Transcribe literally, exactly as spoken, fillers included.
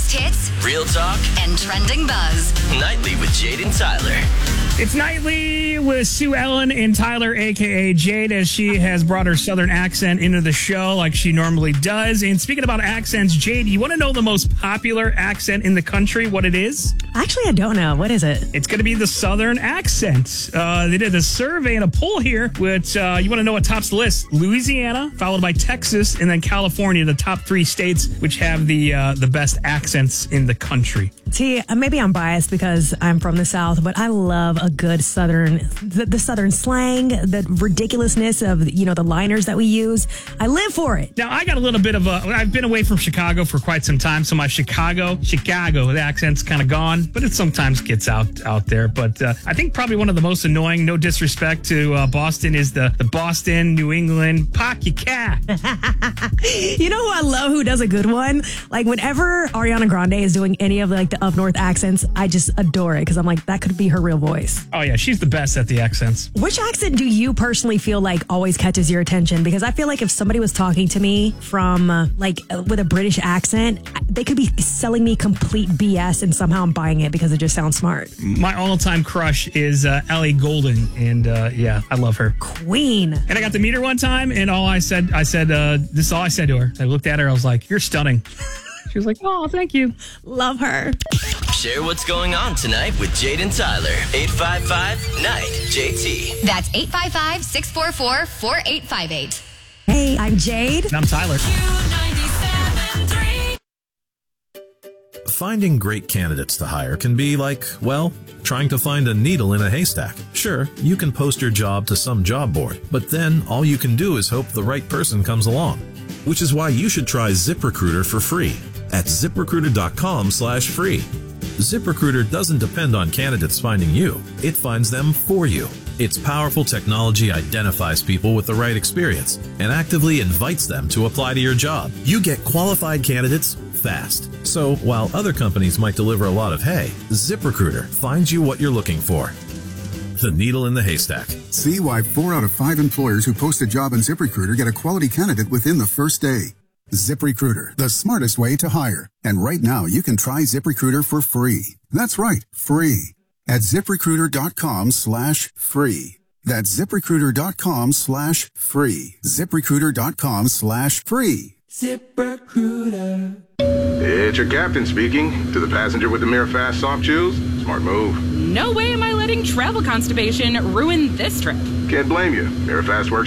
biggest hits, real talk, and trending buzz. Nightly with Jade and Tyler. It's Nightly with Sue Ellen and Tyler, a k a. Jade, as she has brought her southern accent into the show like she normally does. And speaking about accents, Jade, you want to know the most popular accent in the country, what it is? Actually, I don't know. What is it? It's going to be the southern accent. Uh, they did a survey and a poll here, which uh, you want to know what tops the list. Louisiana, followed by Texas, and then California, the top three states which have the uh, the best accents in the country. See, maybe I'm biased because I'm from the South, but I love a good Southern, the, the Southern slang, the ridiculousness of, you know, the liners that we use. I live for it. Now, I got a little bit of a, I've been away from Chicago for quite some time, so my Chicago, Chicago, the accent's kind of gone, but it sometimes gets out, out there. But uh, I think probably one of the most annoying, no disrespect to uh, Boston, is the, the Boston, New England, pock your cat. You know who I love who does a good one? Like whenever Ariana Grande is doing any of like the up north accents, I just adore it because I'm like, that could be her real voice. Oh, yeah, she's the best at the accents. Which accent do you personally feel like always catches your attention? Because I feel like if somebody was talking to me from uh, like uh, with a British accent, they could be selling me complete B S and somehow I'm buying it because it just sounds smart. My all-time crush is uh, Ellie Goulding, and uh, yeah, I love her. Queen. And I got to meet her one time, and all I said, I said, uh, this is all I said to her. I looked at her, I was like, "You're stunning." She was like, "Oh, thank you." Love her. Share what's going on tonight with Jade and Tyler. eight five five, N I G H, J T. That's eight five five, six four four, four eight five eight. Hey, I'm Jade. And I'm Tyler. Finding great candidates to hire can be like, well, trying to find a needle in a haystack. Sure, you can post your job to some job board, but then all you can do is hope the right person comes along. Which is why you should try ZipRecruiter for free at ZipRecruiter.com slash free. ZipRecruiter doesn't depend on candidates finding you. It finds them for you. Its powerful technology identifies people with the right experience and actively invites them to apply to your job. You get qualified candidates fast. So while other companies might deliver a lot of hay, ZipRecruiter finds you what you're looking for. The needle in the haystack. See why four out of five employers who post a job on ZipRecruiter get a quality candidate within the first day. ZipRecruiter, the smartest way to hire. And right now, you can try ZipRecruiter for free. That's right, free. At ZipRecruiter.com slash free. That's ZipRecruiter.com slash free. ZipRecruiter.com slash free. ZipRecruiter. It's your captain speaking. To the passenger with the Mirror Fast soft chews, smart move. No way am I letting travel constipation ruin this trip. Can't blame you. Mirror Fast works